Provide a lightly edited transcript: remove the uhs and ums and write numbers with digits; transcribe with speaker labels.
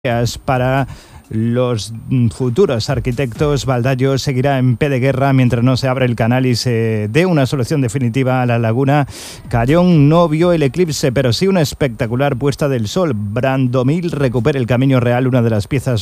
Speaker 1: para los futuros arquitectos. Valdallo seguirá en pie de guerra mientras no se abre el canal y se dé una solución definitiva a la laguna. Cayón no vio el eclipse, pero sí una espectacular puesta del sol. Brandomil recupera el Camino Real, una de las piezas